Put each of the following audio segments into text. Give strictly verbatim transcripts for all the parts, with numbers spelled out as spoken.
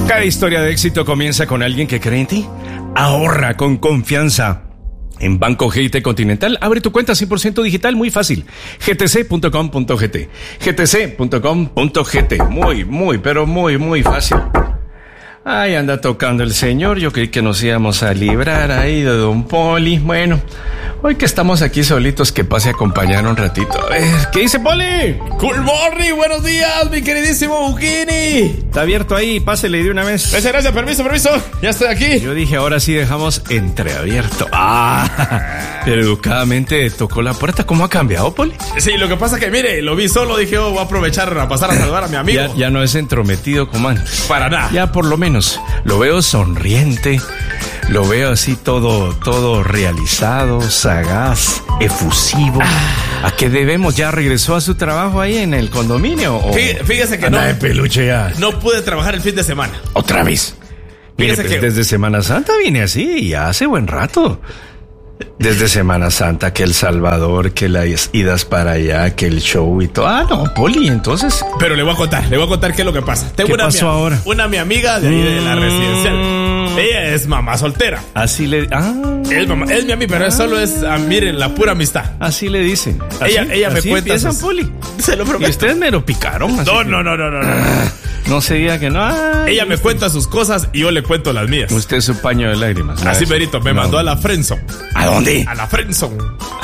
Cada historia de éxito comienza con alguien que cree en ti. Ahorra con confianza. En Banco G T Continental, abre tu cuenta cien por ciento digital, muy fácil. G T C punto com punto G T. G T C punto com punto G T. Muy, muy, pero muy, muy fácil. Ay, anda tocando el señor. Yo creí que nos íbamos a librar ahí de Don Poli. Bueno, hoy que estamos aquí solitos, que pase a acompañar un ratito. A ver, ¿qué dice Poli? Good morning, buenos días, mi queridísimo Bukini. Está abierto ahí, pásele de una vez. Gracias, gracias, permiso, permiso. Ya estoy aquí. Yo dije, ahora sí dejamos entreabierto. Ah, pero educadamente tocó la puerta. ¿Cómo ha cambiado, Poli? Sí, lo que pasa que, mire, lo vi solo, dije, oh, voy a aprovechar a pasar a saludar a mi amigo. Ya, ya no es entrometido como antes. Para nada. Ya por lo menos lo veo sonriente, lo veo así todo, todo realizado, sagaz, efusivo. ¿A qué debemos? ¿Ya regresó a su trabajo ahí en el condominio? ¿O? Fíjese que Anda no, de peluche ya. no pude trabajar el fin de semana. ¿Otra vez? Mire, Fíjese pues que- desde Semana Santa vine así y ya hace buen rato. Desde Semana Santa, que El Salvador, que las idas para allá, que el show y todo. Ah, no, Poli, entonces... Pero le voy a contar, le voy a contar qué es lo que pasa. Tengo ¿Qué una pasó mi, ahora? Una mi amiga de ahí de la Mm. residencial. Ella es mamá soltera. Así le... Ah, Es, mamá, es mi amiga, pero es solo es, ah, miren, la pura amistad. así le dicen. Así, Ella- ella me así cuenta empiezan, sus- Poli. Se lo Y prometo. ustedes me lo picaron. así No, que no, no, no, no, no. No se diga que no. Ay, Ella me cuenta sus cosas y yo le cuento las mías. Usted es su paño de lágrimas. ¿no? Así Eso. merito, me No. mandó a la friendzone. ¿A dónde? A la friendzone.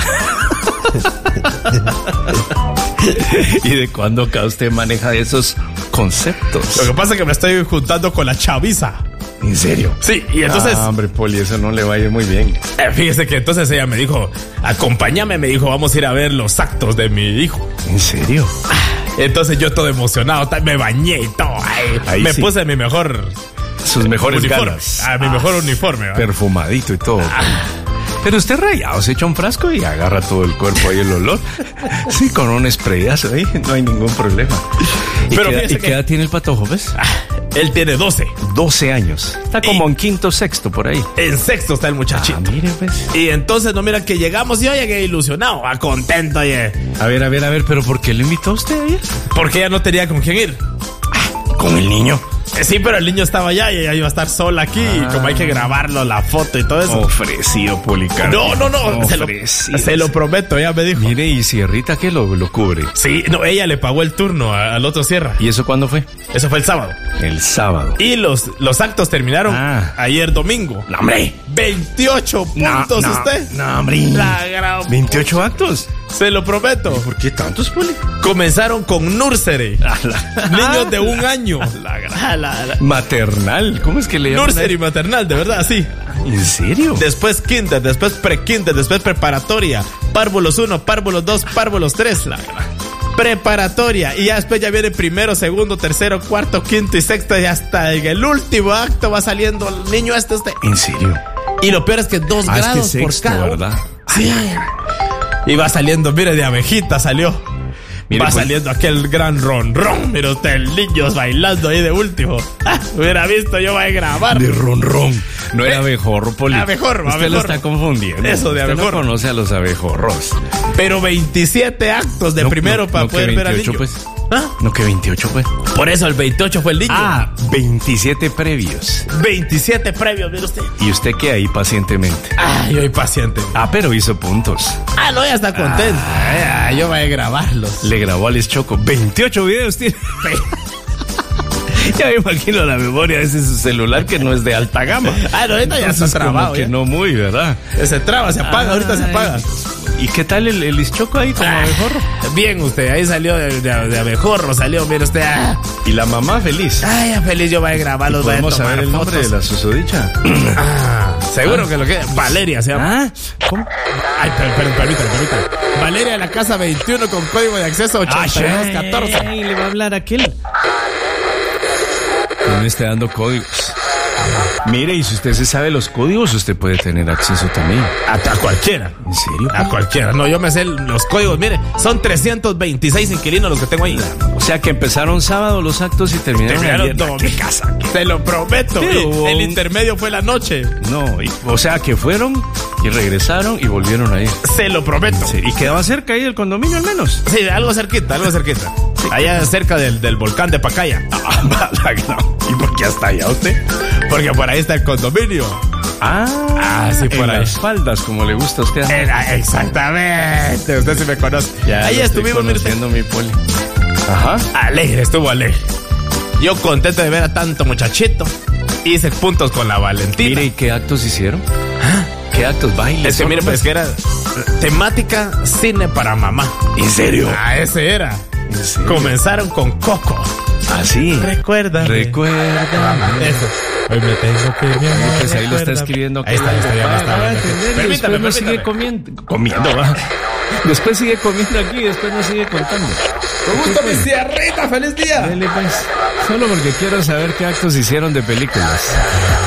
¿Y de cuándo acá usted maneja esos conceptos? Lo que pasa es que me estoy juntando con la chaviza. ¿En serio? Sí, y entonces, Ah, hombre, Poli, eso no le va a ir muy bien. eh, fíjese que entonces ella me dijo, acompáñame, me dijo, vamos a ir a ver los actos de mi hijo. ¿En serio? Entonces yo todo emocionado, ta- me bañé y todo. Ay, Ahí me sí. puse mi mejor Sus mejores uniforme. galas. Ah, mi mejor uniforme. ¿va? Perfumadito y todo. Pero usted rayado, se echa un frasco y agarra todo el cuerpo ahí el olor. Sí, con un sprayazo ahí, no hay ningún problema. ¿Y, Pero qué, fíjese ¿y qué que- edad tiene el patojo, ves? Ah, él tiene doce. doce años. Está como en quinto, sexto, por ahí. En sexto está el muchachito. Ah, mire, pues. Y entonces, no, mira que llegamos y yo llegué ilusionado, ah, contento, oye. A ver, a ver, a ver, pero ¿por qué lo invitó a usted ayer? Porque ella no tenía con quién ir. Con el niño. Eh, Sí, pero el niño estaba allá y ella iba a estar sola aquí. Y como hay que grabarlo, la foto y todo eso. Ofrecido, Policarpo. No, no, no. Se lo, Ofrecido. se lo prometo, ella me dijo. Mire, y Sierrita, ¿qué lo, lo cubre? Sí, no, ella le pagó el turno a- al otro Sierra. ¿Y eso cuándo fue? Eso fue el sábado. El sábado. Y los, los actos terminaron Ah. ayer domingo. ¡No, hombre! veintiocho puntos no, usted. No, hombre. La gran- ¿veintiocho actos? Se lo prometo. ¿Por qué tantos, Poli? Comenzaron con nursery. Niños de un año. La gran- Ah, la- la- Maternal. ¿Cómo es que le llaman? Nursery maternal, de verdad, sí. ¿En serio? Después kinder, después pre-kinder, después preparatoria. Párvulos uno, párvulos dos, párvulos tres. La preparatoria. Y ya después ya viene primero, segundo, tercero, cuarto, quinto y sexto. Y hasta en el último acto va saliendo el niño este. este. ¿En serio? Y lo peor es que dos Ah, es que grados sexto, por cada. ¿verdad? Sí. Y va saliendo, mire, de abejita salió. Mire, va pues- saliendo aquel gran ron ron. Mira usted, el niño bailando ahí de último. Ah, hubiera visto, yo voy a grabar. De ron ron. No era abejorro, Poli. Abejorro, Usted lo abejorro. está confundiendo. Eso de Usted abejorro. no conoce a los abejorros. Pero veintisiete actos de No, primero no, para no, que poder ver al veintiocho, niño. pues. ¿Ah? No, que veintiocho, pues. Por eso el veintiocho fue el niño. Ah, veintisiete previos. veintisiete previos, mire usted. Y usted que ahí pacientemente. Ah, yo soy paciente. Ah, pero hizo puntos. Ah, no, ya está contento. Ah, yo voy a grabarlos. Le grabó a Alex Choco. veintiocho videos tiene. Ya me imagino la memoria de ese su celular que no es de alta gama. Ah, no, ahorita ya está Entonces, como trabado. que ya. no muy, ¿verdad? Se traba, se apaga, ahorita se Ay. apaga. ¿Y qué tal el, el Choco ahí como Ah, abejorro? Bien usted, ahí salió de, de, de abejorro, salió, mire usted. Ah, Y la mamá feliz. ay, ya feliz, yo voy a grabarlos, voy a ¿Podemos tomar saber el nombre fotos. de la susodicha? Ah, seguro que lo que Valeria se llama. ¿Ah? ¿Cómo? Ay, pero, pero, permítame, permítame. Valeria de la casa veintiuno con código de acceso ochenta y dos catorce. Ay, le va a hablar aquel. No me esté dando códigos. Mire, y si usted se sabe los códigos, usted puede tener acceso también. A, a cualquiera. ¿En serio? A cualquiera. No, yo me sé los códigos. Mire, son trescientos veintiséis inquilinos los que tengo ahí. O sea que empezaron sábado los actos y terminaron, Terminaron ayer. todo. ¿Qué casa? Te lo prometo. Pero Y hubo el un- intermedio fue la noche. No, y- o sea que fueron Y regresaron y volvieron a ir. Se lo prometo. Sí, y quedaba cerca ahí del condominio al menos. Sí, algo cerquita, algo cerquita. Sí. Allá cerca del, del volcán de Pacaya. ¿Y por qué hasta allá usted? Porque por ahí está el condominio. Ah, ah sí, por en ahí. las faldas, como le gusta a usted. Era, exactamente. Usted sí me conoce. Ya ahí estuvimos conociendo mi poli. Ajá. Alegre, estuvo alegre. Yo contento de ver a tanto muchachito. Hice puntos con la Valentina. Mire, ¿y qué actos hicieron? ¿Ah? ¿Qué actos? Bailes. Es que mire, pues que era temática cine para mamá. ¿En serio? Ah, ese era. ¿En serio? Comenzaron con Coco. Ah, sí. Recuerda. Recuerda. Eso. Hoy me tengo que ir. Pues ahí lo está escribiendo. Ahí está, ahí está, ya lo está. Permítame, después no sigue comiendo. Comiendo, va. Después sigue comiendo aquí y después no sigue contando. Con gusto, mi ciarrita. ¡Feliz día! Dele, pues. Solo porque quiero saber qué actos hicieron de películas.